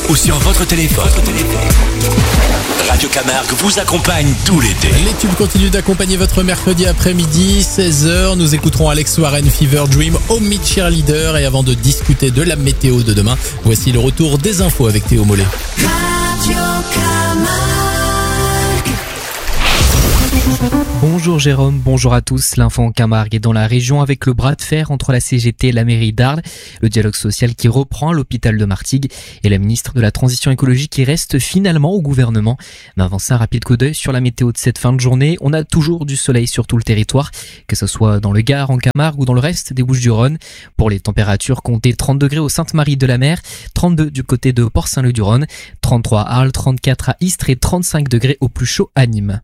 ou sur votre téléphone. Radio Camargue vous accompagne tout l'été. Les tubes continuent d'accompagner votre mercredi après-midi, 16h. Nous écouterons Alex Warren, Fever Dream, Home Meet Cheerleader. Et avant de discuter de la météo de demain, voici le retour des infos avec Théo Mollet. Radio Camargue. Bonjour Jérôme, bonjour à tous. L'info en Camargue est dans la région avec le bras de fer entre la CGT et la mairie d'Arles, le dialogue social qui reprend à l'hôpital de Martigues et la ministre de la Transition écologique qui reste finalement au gouvernement. Mais avant ça, un rapide coup d'œil sur la météo de cette fin de journée. On a toujours du soleil sur tout le territoire, que ce soit dans le Gard, en Camargue ou dans le reste des Bouches-du-Rhône. Pour les températures, comptez 30 degrés au Sainte-Marie-de-la-Mer, 32 du côté de Port-Saint-Leu-du-Rhône, 33 à Arles, 34 à Istres et 35 degrés au plus chaud à Nîmes.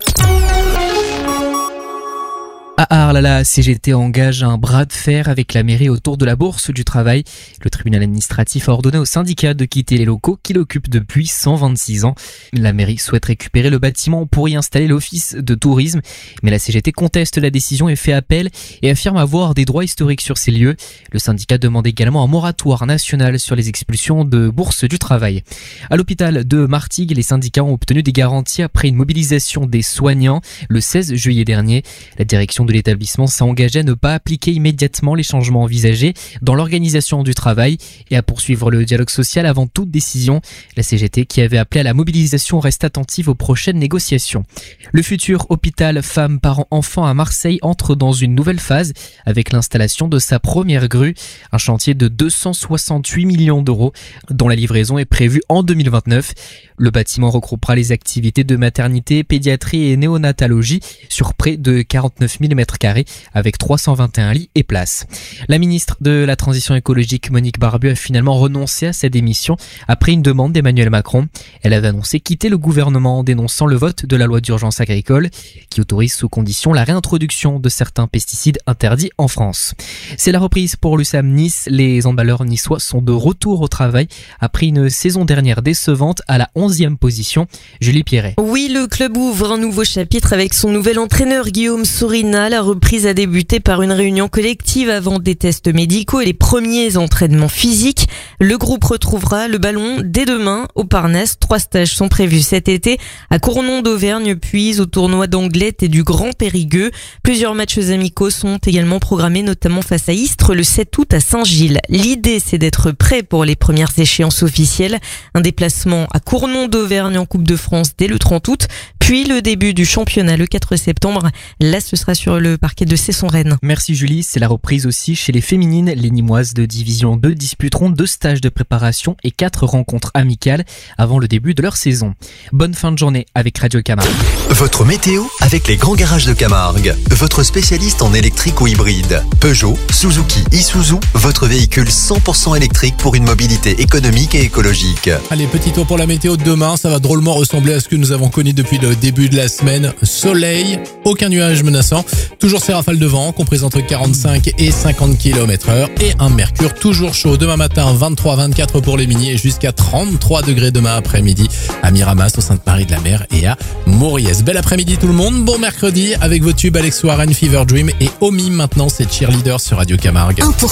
À Arles, la CGT engage un bras de fer avec la mairie autour de la Bourse du Travail. Le tribunal administratif a ordonné au syndicat de quitter les locaux qu'il occupe depuis 126 ans. La mairie souhaite récupérer le bâtiment pour y installer l'office de tourisme, mais la CGT conteste la décision et fait appel et affirme avoir des droits historiques sur ces lieux. Le syndicat demande également un moratoire national sur les expulsions de Bourse du Travail. À l'hôpital de Martigues, les syndicats ont obtenu des garanties après une mobilisation des soignants le 16 juillet dernier. La direction de l'établissement s'est engagée à ne pas appliquer immédiatement les changements envisagés dans l'organisation du travail et à poursuivre le dialogue social avant toute décision. La CGT, qui avait appelé à la mobilisation, reste attentive aux prochaines négociations. Le futur hôpital femmes, parents, enfants à Marseille entre dans une nouvelle phase avec l'installation de sa première grue, un chantier de 268 millions d'euros dont la livraison est prévue en 2029. Le bâtiment regroupera les activités de maternité, pédiatrie et néonatologie sur près de 49 000 mètres carrés avec 321 lits et places. La ministre de la Transition écologique Monique Barbu a finalement renoncé à sa démission après une demande d'Emmanuel Macron. Elle avait annoncé quitter le gouvernement en dénonçant le vote de la loi d'urgence agricole qui autorise sous condition la réintroduction de certains pesticides interdits en France. C'est la reprise pour l'USAM Nice. Les emballeurs niçois sont de retour au travail après une saison dernière décevante à la 11e position. Julie Pierret. Oui, le club ouvre un nouveau chapitre avec son nouvel entraîneur Guillaume Sourina. La reprise a débuté par une réunion collective avant des tests médicaux et les premiers entraînements physiques. Le groupe retrouvera le ballon dès demain au Parnasse. 3 stages sont prévus cet été à Cournon d'Auvergne, puis au tournoi d'Anglette et du Grand Périgueux. Plusieurs matchs amicaux sont également programmés, notamment face à Istres le 7 août à Saint-Gilles. L'idée, c'est d'être prêt pour les premières échéances officielles. Un déplacement à Cournon d'Auvergne en Coupe de France dès le 30 août, puis le début du championnat le 4 septembre. Là, ce sera sur le parquet de Cesson-Rennes. Merci Julie, c'est la reprise aussi chez les féminines. Les Nîmoises de Division 2 disputeront 2 stages de préparation et 4 rencontres amicales avant le début de leur saison. Bonne fin de journée avec Radio Camargue. Votre météo avec les grands garages de Camargue. Votre spécialiste en électrique ou hybride. Peugeot, Suzuki, Isuzu, votre véhicule 100% électrique pour une mobilité économique et écologique. Allez, petit tour pour la météo de demain. Ça va drôlement ressembler à ce que nous avons connu depuis le début de la semaine. Soleil, aucun nuage menaçant. Toujours ces rafales de vent comprises entre 45 et 50 km/h et un mercure toujours chaud. Demain matin, 23-24 pour les mini et jusqu'à 33 degrés demain après-midi à Miramas, au Sainte-Marie-de-la-Mer et à Moriez. Bel après-midi tout le monde. Bon mercredi avec vos tubes Alex Warren, Fever Dream et Omi. Maintenant, c'est Cheerleader sur Radio Camargue. 1%